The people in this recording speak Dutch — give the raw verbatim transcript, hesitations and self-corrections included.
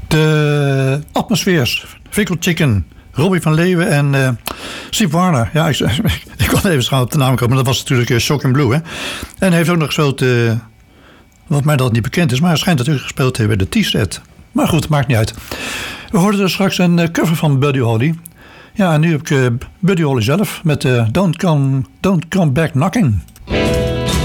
De Atmospheres, Fickle Chicken, Robbie van Leeuwen en uh, Steve Warner. Ja, ik, ik kon even schaam op de naam komen, maar dat was natuurlijk uh, Shock in Blue. Hè? En hij heeft ook nog gespeeld, uh, wat mij dat niet bekend is, maar hij schijnt natuurlijk gespeeld te hebben bij de T-set. Maar goed, maakt niet uit. We hoorden er straks een uh, cover van Buddy Holly. Ja, en nu heb ik uh, Buddy Holly zelf met uh, Don't Come, Don't Come Back Knocking.